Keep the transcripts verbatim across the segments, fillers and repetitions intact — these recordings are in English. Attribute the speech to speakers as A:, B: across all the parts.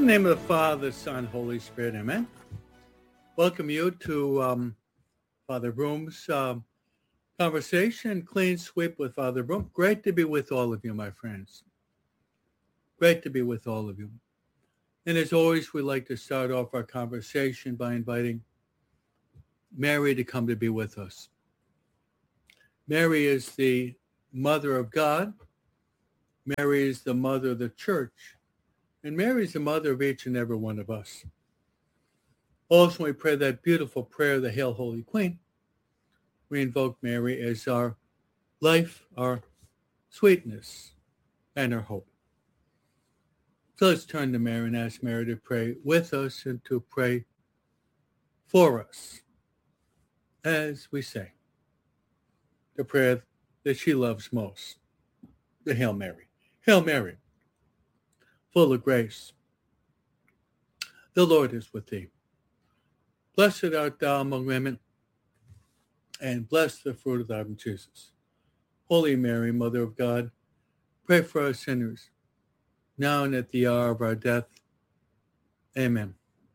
A: In the name of the Father, Son, Holy Spirit, amen. Welcome you to um, Father Broom's uh, conversation, Clean Sweep with Father Broom. Great to be with all of you, my friends. Great to be with all of you. And as always, we like to start off our conversation by inviting Mary to come to be with us. Mary is the Mother of God. Mary is the Mother of the Church. And Mary is the mother of each and every one of us. Also, we pray that beautiful prayer, the Hail, Holy Queen. We invoke Mary as our life, our sweetness, and our hope. So let's turn to Mary and ask Mary to pray with us and to pray for us as we say the prayer that she loves most, the Hail Mary. Hail Mary, full of grace, the Lord is with thee. Blessed art thou among women, and blessed the fruit of thy womb, Jesus. Holy Mary, Mother of God, pray for us sinners, now and at the hour of our death. Amen.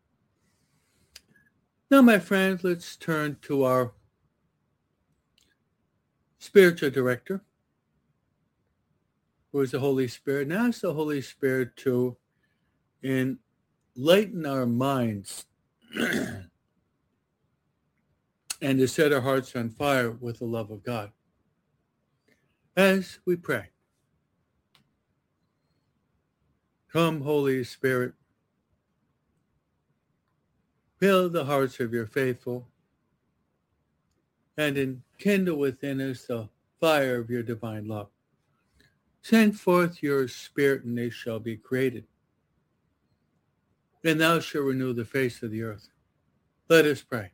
A: Now, my friends, let's turn to our spiritual director, who is the Holy Spirit, and ask the Holy Spirit to enlighten our minds and to set our hearts on fire with the love of God. As we pray, come, Holy Spirit, fill the hearts of your faithful, and enkindle within us the fire of your divine love. Send forth your Spirit, and they shall be created. And thou shalt renew the face of the earth. Let us pray.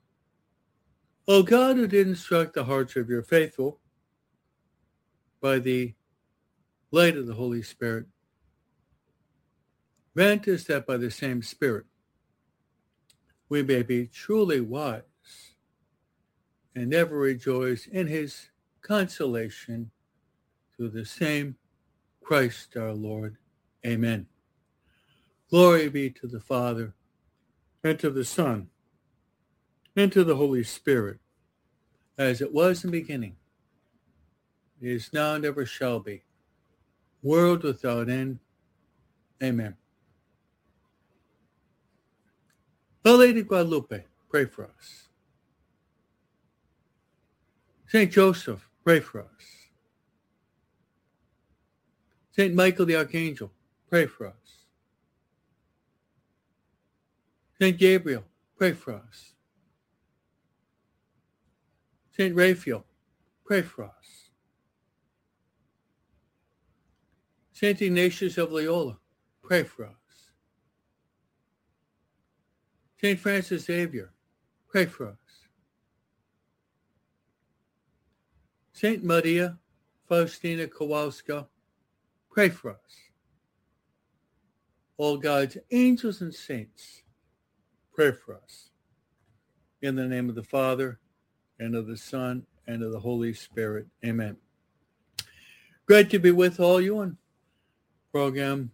A: O God, who did instruct the hearts of your faithful by the light of the Holy Spirit, grant us that by the same Spirit we may be truly wise and ever rejoice in his consolation through the same Christ our Lord. Amen. Glory be to the Father, and to the Son, and to the Holy Spirit, as it was in the beginning, is now, and ever shall be, world without end. Amen. Our Lady of Guadalupe, pray for us. Saint Joseph, pray for us. Saint Michael the Archangel, pray for us. Saint Gabriel, pray for us. Saint Raphael, pray for us. Saint Ignatius of Loyola, pray for us. Saint Francis Xavier, pray for us. Saint Maria Faustina Kowalska, pray for us. All God's angels and saints, pray for us. In the name of the Father, and of the Son, and of the Holy Spirit. Amen. Great to be with all you on program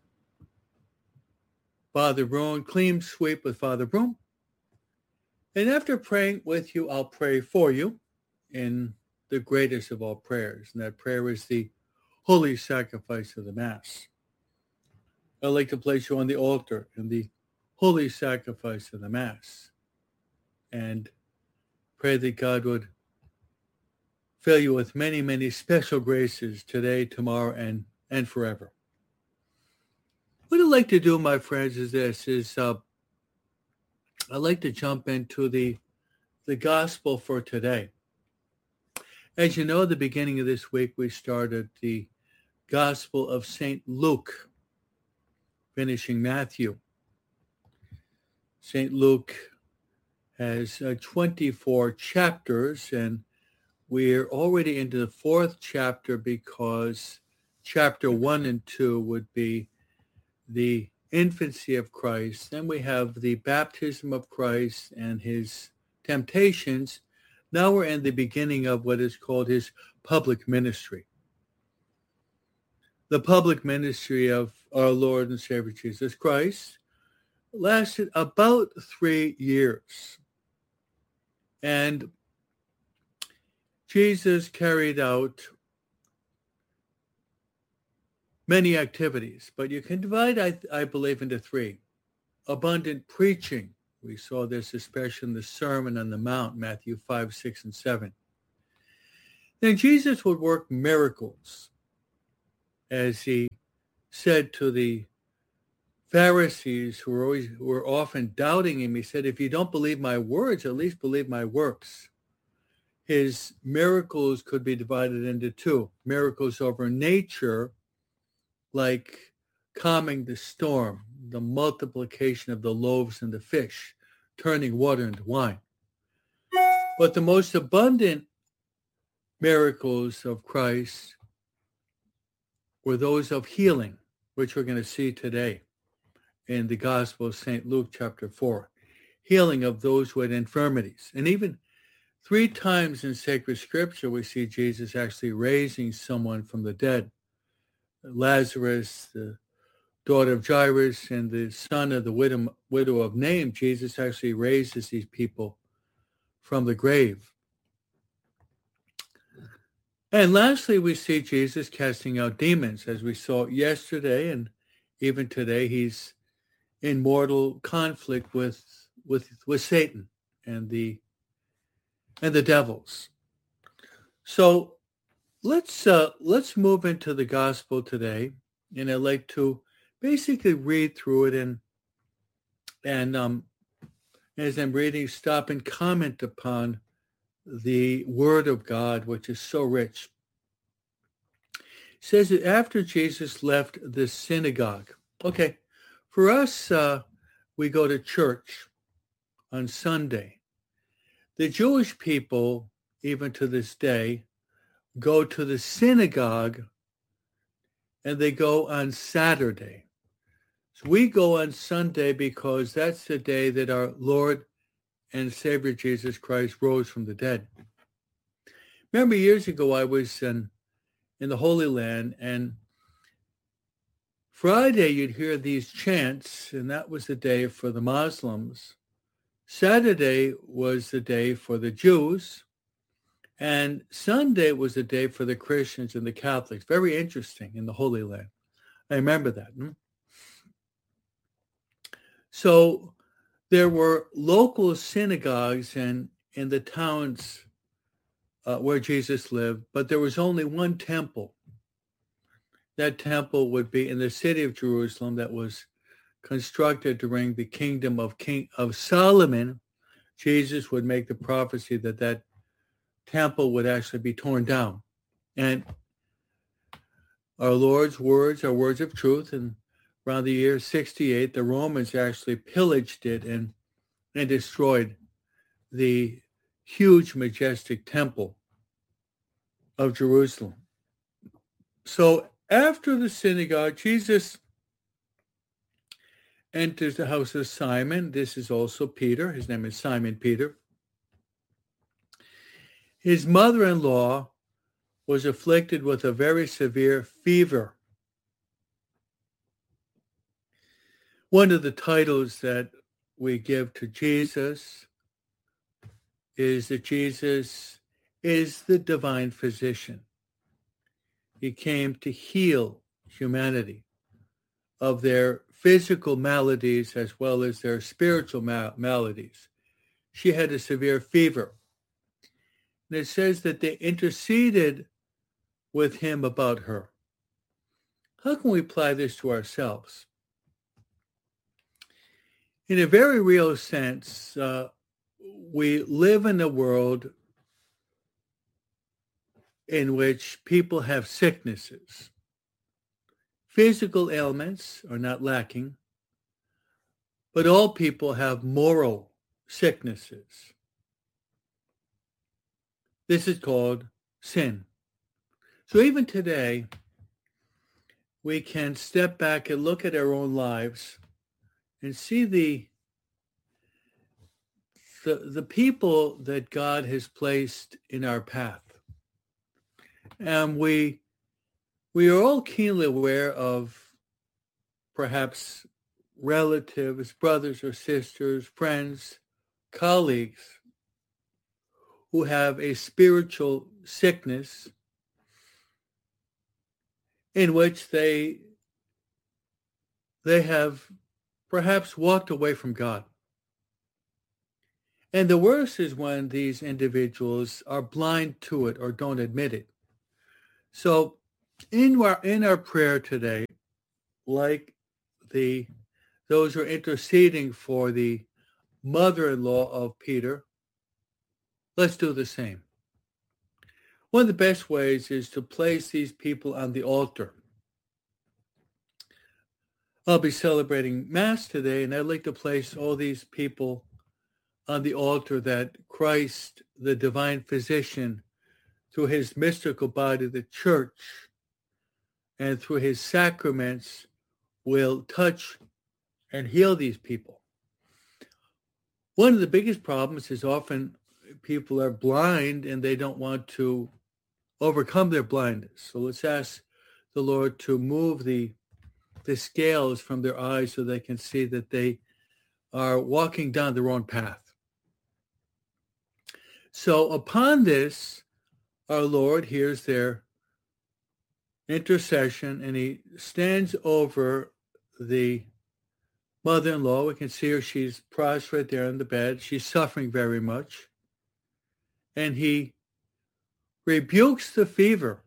A: Father Broom, Clean Sweep with Father Broom. And after praying with you, I'll pray for you in the greatest of all prayers. And that prayer is the holy sacrifice of the Mass. I'd like to place you on the altar in the holy sacrifice of the Mass and pray that God would fill you with many, many special graces today, tomorrow, and, and forever. What I'd like to do, my friends, is this, is uh, I'd like to jump into the, the gospel for today. As you know, at the beginning of this week, we started the Gospel of Saint Luke, finishing Matthew. Saint Luke has uh, twenty-four chapters, and we're already into the fourth chapter because chapter one and two would be the infancy of Christ. Then we have the baptism of Christ and his temptations. Now we're in the beginning of what is called his public ministry. The public ministry of our Lord and Savior Jesus Christ, lasted about three years. And Jesus carried out many activities, but you can divide, I, I believe, into three. Abundant preaching. We saw this especially in the Sermon on the Mount, Matthew five, six, and seven. Then Jesus would work miracles, as he said to the Pharisees who were, always, who were often doubting him. He said, if you don't believe my words, at least believe my works. His miracles could be divided into two. Miracles over nature, like calming the storm, the multiplication of the loaves and the fish, turning water into wine. But the most abundant miracles of Christ were those of healing, which we're going to see today in the Gospel of Saint Luke chapter four. Healing of those who had infirmities. And even three times in sacred scripture, we see Jesus actually raising someone from the dead. Lazarus, the daughter of Jairus, and the son of the widow, widow of Nain, Jesus actually raises these people from the grave. And lastly, we see Jesus casting out demons. As we saw yesterday and even today, he's in mortal conflict with, with, with Satan and the, and the devils. So let's, uh, let's move into the gospel today. And I'd like to basically read through it and, and um, as I'm reading, stop and comment upon the word of God, which is so rich. It says that after Jesus left the synagogue, okay, for us, uh, we go to church on Sunday. The Jewish people, even to this day, go to the synagogue and they go on Saturday. So we go on Sunday because that's the day that our Lord and Savior Jesus Christ rose from the dead. Remember years ago I was in, in the Holy Land, and Friday you'd hear these chants, and that was the day for the Muslims. Saturday was the day for the Jews, and Sunday was the day for the Christians and the Catholics. Very interesting in the Holy Land. I remember that. Hmm? So there were local synagogues in, in the towns uh, where Jesus lived, but there was only one temple. That temple would be in the city of Jerusalem that was constructed during the kingdom of King of Solomon. Jesus would make the prophecy that that temple would actually be torn down. And our Lord's words are words of truth, and around the year sixty-eight, the Romans actually pillaged it and, and destroyed the huge, majestic temple of Jerusalem. So after the synagogue, Jesus enters the house of Simon. This is also Peter. His name is Simon Peter. His mother-in-law was afflicted with a very severe fever. One of the titles that we give to Jesus is that Jesus is the divine physician. He came to heal humanity of their physical maladies as well as their spiritual mal- maladies. She had a severe fever. And it says that they interceded with him about her. How can we apply this to ourselves? In a very real sense, uh, we live in a world in which people have sicknesses. Physical ailments are not lacking, but all people have moral sicknesses. This is called sin. So even today, we can step back and look at our own lives and see the, the, the people that God has placed in our path. And we, we are all keenly aware of perhaps relatives, brothers or sisters, friends, colleagues who have a spiritual sickness in which they they have perhaps walked away from God. And the worst is when these individuals are blind to it or don't admit it. So in our, in our prayer today, like the those who are interceding for the mother-in-law of Peter, let's do the same. One of the best ways is to place these people on the altar. I'll be celebrating Mass today, and I'd like to place all these people on the altar that Christ, the divine physician, through his mystical body, the church, and through his sacraments, will touch and heal these people. One of the biggest problems is often people are blind and they don't want to overcome their blindness. So let's ask the Lord to move the, the scales from their eyes so they can see that they are walking down the wrong path. So upon this, our Lord hears their intercession and he stands over the mother-in-law. We can see her, she's prostrate there in the bed. She's suffering very much. And he rebukes the fever.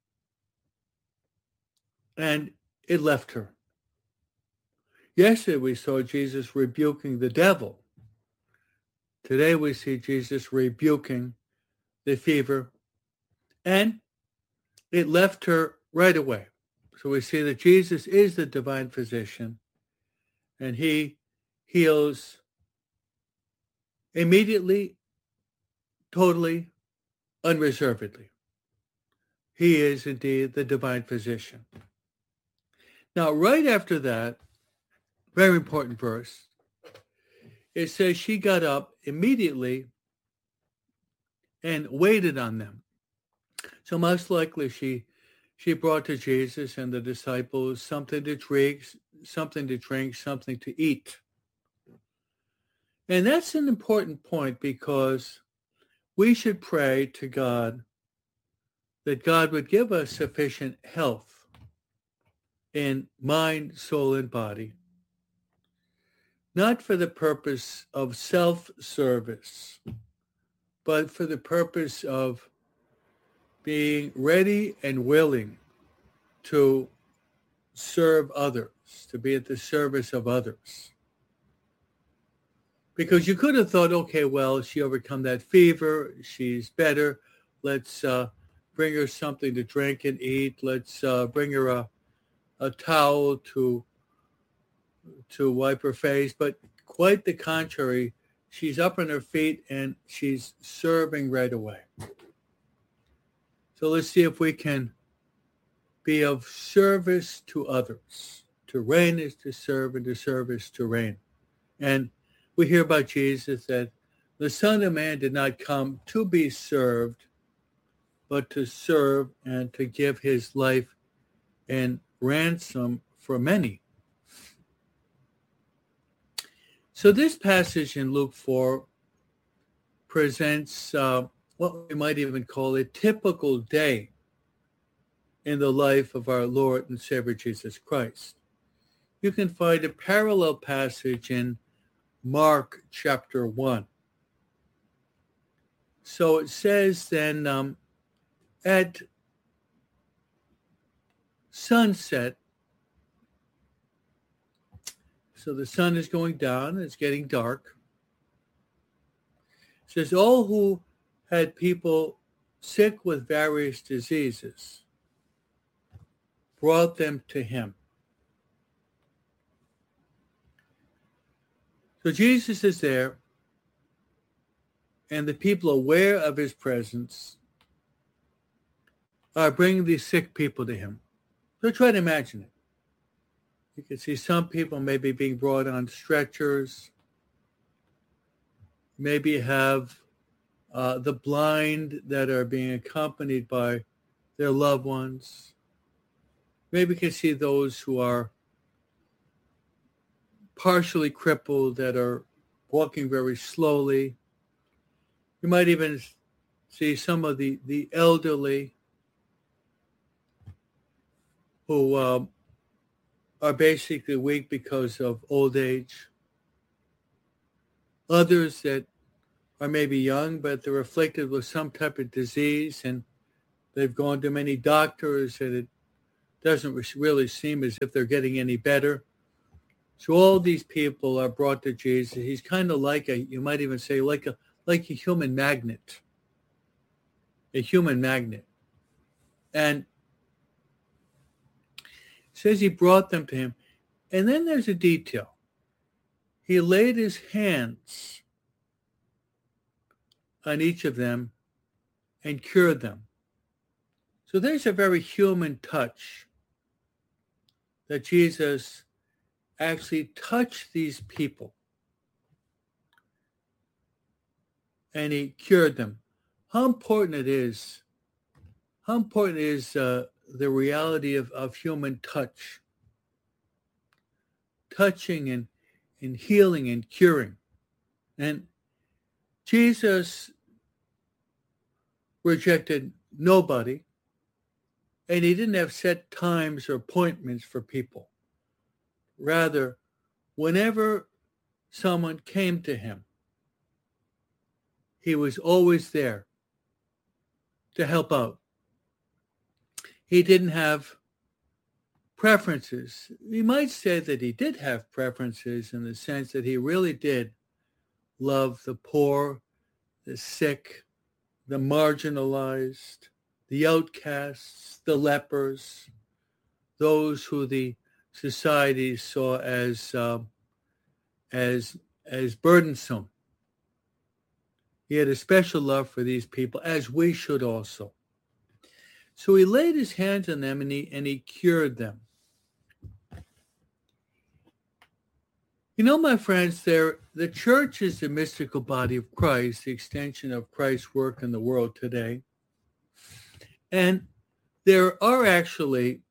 A: And it left her. Yesterday we saw Jesus rebuking the devil. Today we see Jesus rebuking the fever. And it left her right away. So we see that Jesus is the divine physician. And he heals immediately, totally, unreservedly. He is indeed the divine physician. Now, right after that, very important verse, it says she got up immediately and waited on them. So most likely she she brought to Jesus and the disciples something to drink, something to drink, something to eat. And that's an important point because we should pray to God that God would give us sufficient health in mind, soul, and body, not for the purpose of self-service, but for the purpose of being ready and willing to serve others, to be at the service of others. Because you could have thought, okay, well, she overcome that fever, she's better, let's uh, bring her something to drink and eat, let's uh, bring her a, a towel to, to wipe her face, but quite the contrary, she's up on her feet and she's serving right away. So let's see if we can be of service to others. To reign is to serve, and to serve is to reign. And we hear about Jesus that the Son of Man did not come to be served, but to serve and to give his life in ransom for many. So this passage in Luke four presents uh, what we might even call a typical day in the life of our Lord and Savior Jesus Christ. You can find a parallel passage in Mark chapter one. So it says then, um, at sunset, so the sun is going down, it's getting dark. It says, all who had people sick with various diseases brought them to him. So Jesus is there, and the people aware of his presence are bringing these sick people to him. So try to imagine it. You can see some people maybe being brought on stretchers, maybe have uh, the blind that are being accompanied by their loved ones. Maybe you can see those who are partially crippled, that are walking very slowly. You might even see some of the, the elderly who uh, are basically weak because of old age. Others that are maybe young, but they're afflicted with some type of disease, and they've gone to many doctors, and it doesn't really seem as if they're getting any better. So all these people are brought to Jesus. He's kind of like a, you might even say, like a like a human magnet. A human magnet. And it says he brought them to him. And then there's a detail. He laid his hands on each of them and cured them. So there's a very human touch that Jesus actually touched these people and he cured them. How important it is, how important is uh, the reality of, of human touch, touching and, and healing and curing. And Jesus rejected nobody, and he didn't have set times or appointments for people. Rather, whenever someone came to him, he was always there to help out. He didn't have preferences. You might say that he did have preferences in the sense that he really did love the poor, the sick, the marginalized, the outcasts, the lepers, those who the society saw as uh, as as burdensome. He had a special love for these people, as we should also. So he laid his hands on them and he and he cured them. You know, my friends, there the church is the mystical body of Christ, the extension of Christ's work in the world today. And there are actually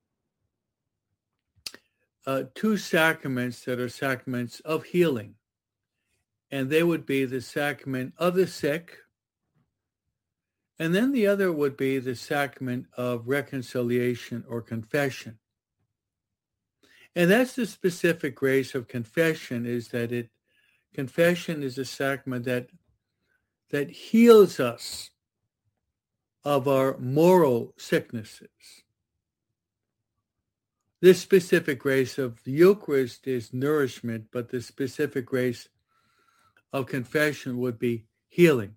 A: uh, two sacraments that are sacraments of healing. And they would be the sacrament of the sick, and then the other would be the sacrament of reconciliation or confession. And that's the specific grace of confession, is that it confession is a sacrament that that heals us of our moral sicknesses. This specific grace of the Eucharist is nourishment, but the specific grace of confession would be healing.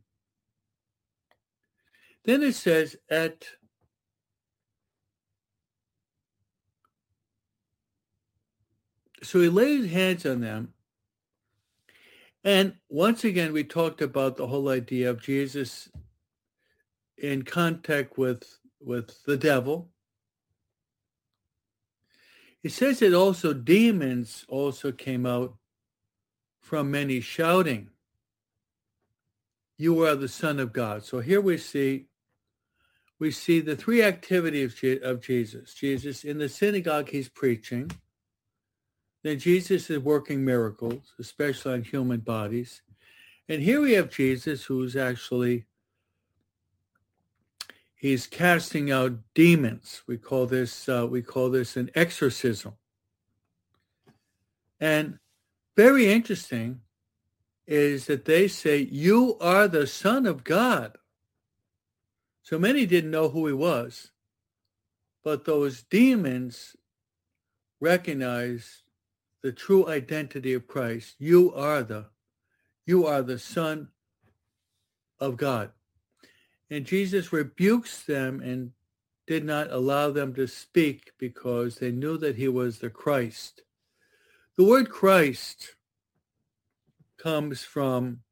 A: Then it says at so he laid hands on them. And once again, we talked about the whole idea of Jesus in contact with, with the devil. It says that also demons also came out from many shouting, "You are the Son of God." So here we see we see the three activities of Jesus. Jesus in the synagogue, he's preaching. Then Jesus is working miracles, especially on human bodies. And here we have Jesus who's actually, he's casting out demons. We call this, uh, we call this an exorcism. And very interesting is that they say, "You are the Son of God." So many didn't know who he was, but those demons recognized the true identity of Christ. You are the, you are the Son of God. And Jesus rebukes them and did not allow them to speak because they knew that he was the Christ. The word Christ comes from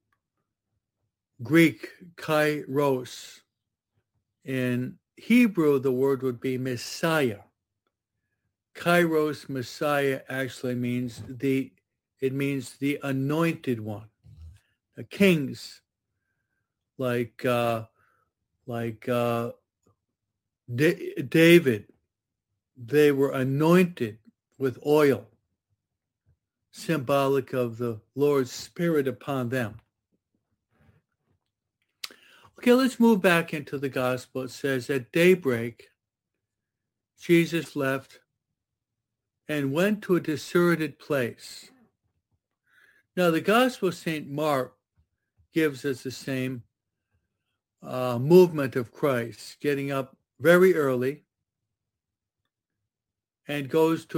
A: Greek kairos. In Hebrew, the word would be Messiah. Kairos, Messiah, actually means the, it means the anointed one. The kings, like uh, like uh, D- David, they were anointed with oil. symbolic of the Lord's Spirit upon them. Okay, let's move back into the gospel. It says, at daybreak, Jesus left and went to a deserted place. Now, the Gospel of Saint Mark gives us the same uh, movement of Christ, getting up very early and goes to